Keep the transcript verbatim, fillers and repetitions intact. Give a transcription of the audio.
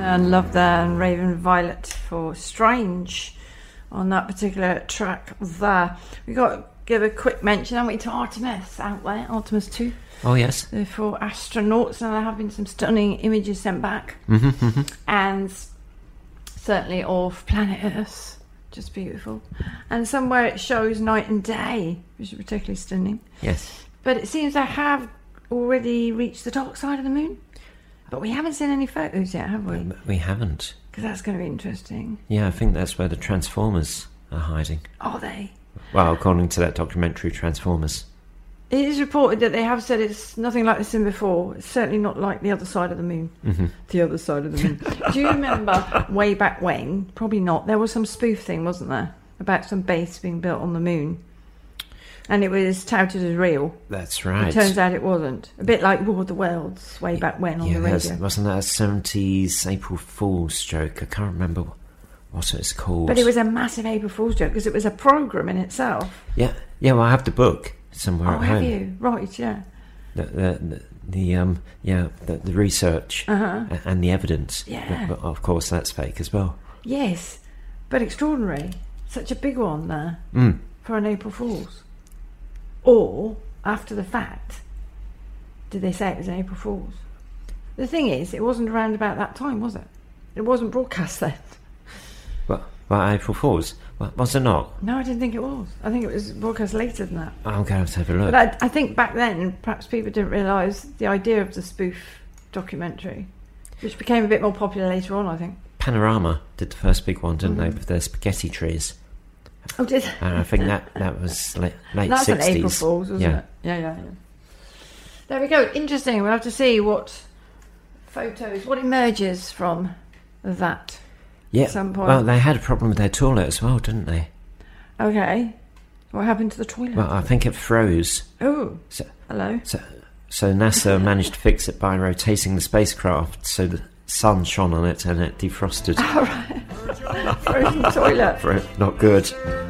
And Love There and Raven Violet for Strange on that particular track there. We got to give a quick mention, haven't we, to Artemis out there, Artemis two. Oh, yes. The four astronauts. Now, there have been some stunning images sent back. Mm-hmm, mm-hmm. And certainly of planet Earth. Just beautiful. And somewhere it shows night and day, which is particularly stunning. Yes. But it seems they have already reached the dark side of the moon. But we haven't seen any photos yet, have we? We haven't. Because that's going to be interesting. Yeah, I think that's where the Transformers are hiding. Are they? Well, according to that documentary, Transformers. It is reported that they have said it's nothing like this in before. It's certainly not like the other side of the moon. Mm-hmm. The other side of the moon. Do you remember way back when? Probably not. There was some spoof thing, wasn't there? About some base being built on the moon. And it was touted as real. That's right. It turns out it wasn't. A bit like War of the Worlds way back when on yeah, the radio. Wasn't that a seventies April Fool's joke? I can't remember what it was called. But it was a massive April Fool's joke because it was a programme in itself. Yeah, yeah. Well, I have the book somewhere oh, at have home. you? Right, yeah. The the, the, the um yeah the, the research uh-huh. and the evidence. Yeah. But, but of course that's fake as well. Yes, but extraordinary. Such a big one there mm. for an April Fool's. Or, after the fact, did they say it was an April Fool's? The thing is, it wasn't around about that time, was it? It wasn't broadcast then. What? Well, April Fool's? Well, was it not? No, I didn't think it was. I think it was broadcast later than that. I'm going to have to have a look. But I, I think back then, perhaps people didn't realise the idea of the spoof documentary, which became a bit more popular later on, I think. Panorama did the first big one, didn't mm. they, with their spaghetti trees? Oh, did And I think that, that was late, late That's sixties. an April Fool's, wasn't yeah. it? Yeah, yeah, yeah. There we go. Interesting. We'll have to see what photos, what emerges from that Yeah. at some point. Well, they had a problem with their toilet as well, didn't they? Okay. What happened to the toilet? Well, I think it froze. Oh, so, hello. So, so NASA managed to fix it by rotating the spacecraft so the sun shone on it and it defrosted. All right. Frozen toilet. For, not good.